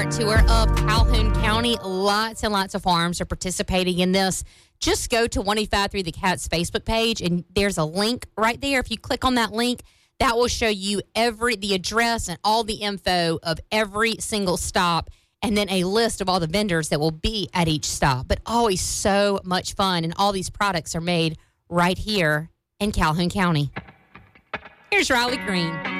tour of Calhoun County. Lots and lots of farms are participating in this. Just go to 1053 The Cat's Facebook page, and there's a link right there. If you click on that link, that will show you the address and all the info of every single stop, and then a list of all the vendors that will be at each stop. But always so much fun, and all these products are made right here in Calhoun County. Here's Riley Green.